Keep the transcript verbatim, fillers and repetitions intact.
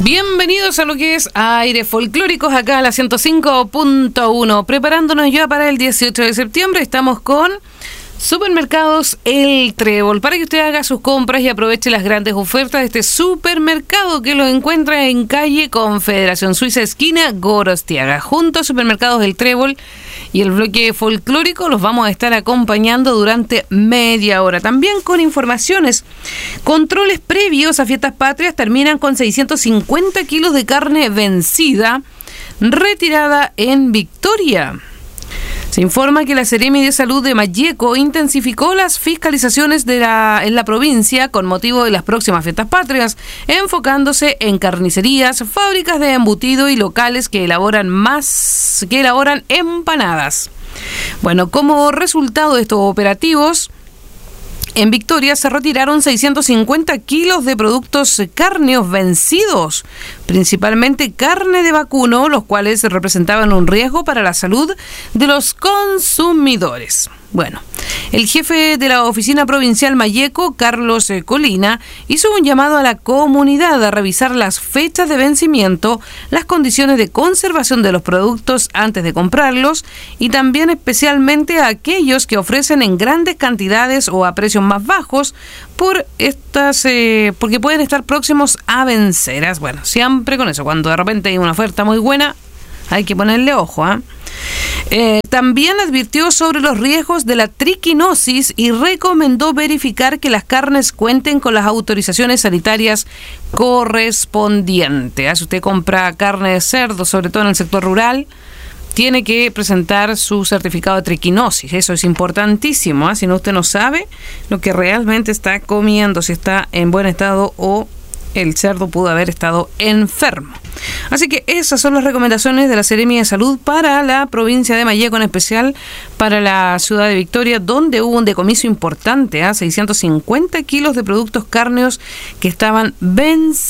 Bienvenidos a lo que es Aires Folclóricos, acá a la ciento cinco punto uno. Preparándonos ya para el dieciocho de septiembre, estamos con Supermercados El Trébol, para que usted haga sus compras y aproveche las grandes ofertas de este supermercado que lo encuentra en calle Confederación Suiza, esquina Gorostiaga. Junto a Supermercados El Trébol y el bloque folclórico los vamos a estar acompañando durante media hora. También con informaciones. Controles previos a Fiestas Patrias terminan con seiscientos cincuenta kilos de carne vencida retirada en Victoria. Se informa que la Seremi de Salud de Malleco intensificó las fiscalizaciones de la, en la provincia con motivo de las próximas Fiestas Patrias, enfocándose en carnicerías, fábricas de embutido y locales que elaboran más que elaboran empanadas. Bueno, como resultado de estos operativos, en Victoria se retiraron seiscientos cincuenta kilos de productos cárneos vencidos, principalmente carne de vacuno, los cuales representaban un riesgo para la salud de los consumidores. Bueno, el jefe de la Oficina Provincial Malleco, Carlos Colina, hizo un llamado a la comunidad a revisar las fechas de vencimiento, las condiciones de conservación de los productos antes de comprarlos y también especialmente a aquellos que ofrecen en grandes cantidades o a precios más bajos por estas, eh, porque pueden estar próximos a vencer. Bueno, siempre con eso, cuando de repente hay una oferta muy buena, hay que ponerle ojo, ¿eh? Eh, también advirtió sobre los riesgos de la triquinosis y recomendó verificar que las carnes cuenten con las autorizaciones sanitarias correspondientes. Si usted compra carne de cerdo, sobre todo en el sector rural, tiene que presentar su certificado de triquinosis. Eso es importantísimo, ¿eh? Si no, usted no sabe lo que realmente está comiendo, si está en buen estado o el cerdo pudo haber estado enfermo. Así que esas son las recomendaciones de la Seremi de Salud para la provincia de Malleco, en especial para la ciudad de Victoria, donde hubo un decomiso importante, ¿eh? seiscientos cincuenta kilos de productos cárneos que estaban vencidos.